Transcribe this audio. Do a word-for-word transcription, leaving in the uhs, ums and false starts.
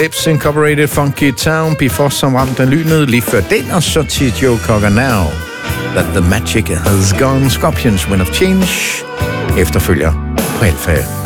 Lips Incorporated, Funky Town, Before som ramte lynet lige før den, og så til Joe Cocker Now, That the Magic Has Gone, Scorpions, Wind of Change, efterfølger på Alpha.